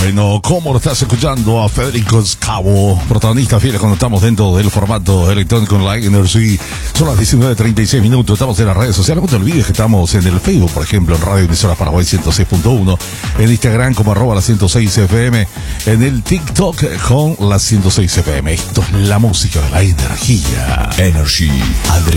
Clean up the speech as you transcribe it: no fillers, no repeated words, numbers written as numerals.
Bueno, ¿cómo lo estás escuchando a Federico Scavo, protagonista fiel cuando estamos dentro del formato electrónico Light Energy? Son las 19:36 minutos, estamos en las redes sociales. No te olvides que estamos en el Facebook, por ejemplo, en Radio Emisoras Paraguay 106.1, en Instagram como @la 106 FM, en el TikTok con la 106 FM. Esto es la música de la energía. Energy, Adrián.